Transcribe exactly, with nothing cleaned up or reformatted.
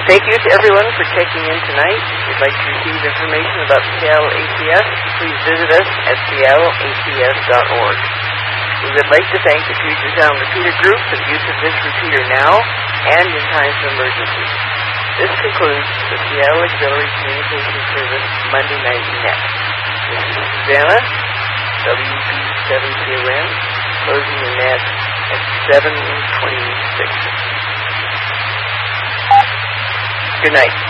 Thank you to everyone for checking in tonight. If you'd like to receive information about Seattle A C S, please visit us at seattle a c s dot org. We would like to thank the Puget Sound Repeater Group for the use of this repeater now and in times of emergency. This concludes the Seattle Auxiliary Communication Service Monday Night Net. This is Susanna, W B seven C O N, closing the net at seven twenty-six. Good night.